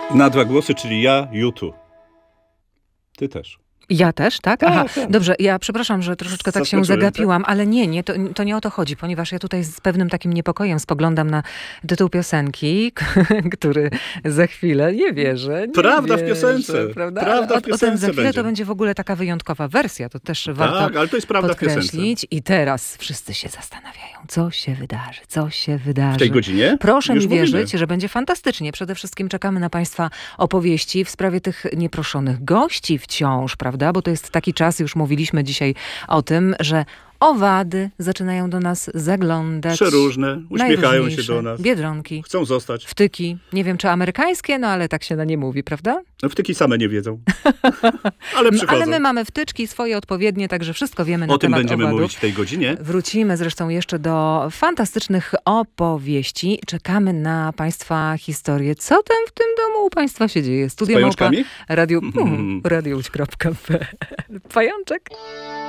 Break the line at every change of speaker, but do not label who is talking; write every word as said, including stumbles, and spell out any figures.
Na dwa głosy, czyli ja, YouTube. Ty też.
Ja też, tak?
Tak,
Aha,
tak.
dobrze, ja przepraszam, że troszeczkę tak się
Zaskoczyłem,
zagapiłam, ale nie, nie to, to nie o to chodzi, ponieważ ja tutaj z pewnym takim niepokojem spoglądam na tytuł piosenki, który za chwilę, nie wierzę, nie
Prawda w
wierzę,
piosence.
Prawda?
Prawda w
o, o tym
piosence
za chwilę
będzie.
to będzie w ogóle taka wyjątkowa wersja, to też warto
Tak, ale to jest prawda w piosence.
podkreślić. I teraz wszyscy się zastanawiają, co się wydarzy, co się wydarzy.
W tej godzinie?
Proszę
Już
mi
mówimy.
wierzyć, że będzie fantastycznie. Przede wszystkim czekamy na Państwa opowieści w sprawie tych nieproszonych gości wciąż, prawda? Bo to jest taki czas, już mówiliśmy dzisiaj o tym, że owady zaczynają do nas zaglądać.
Przeróżne, uśmiechają się
Najróżniejsze.
do nas.
Biedronki,
Chcą zostać.
wtyki. Nie wiem, czy amerykańskie, no ale tak się na nie mówi, prawda?
No wtyki same nie wiedzą. Ale przychodzą.
Ale my mamy wtyczki swoje odpowiednie, także wszystko wiemy na
O tym
temat
będziemy
owadów.
mówić w tej godzinie.
Wrócimy zresztą jeszcze do fantastycznych opowieści. Czekamy na Państwa historię. Co tam w tym domu u Państwa się dzieje? Studio
Z pajączkami?
Małpa, radio, mm, radiowódź kropka pe el. Pajączek?